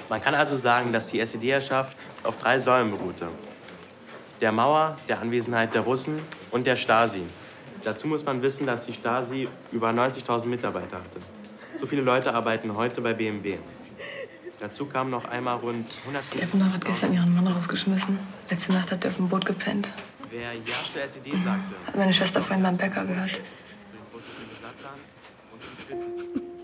Man kann also sagen, dass die SED-Herrschaft auf 3 Säulen beruhte. Der Mauer, der Anwesenheit der Russen und der Stasi. Dazu muss man wissen, dass die Stasi über 90.000 Mitarbeiter hatte. So viele Leute arbeiten heute bei BMW. Dazu kamen noch einmal rund 150.000... Der Bruder hat gestern ihren Mann rausgeschmissen. Letzte Nacht hat er auf dem Boot gepennt. Wer Ja zur SED sagte... Hat meine Schwester vorhin beim Bäcker gehört. ...für den russischen Besatzern und für die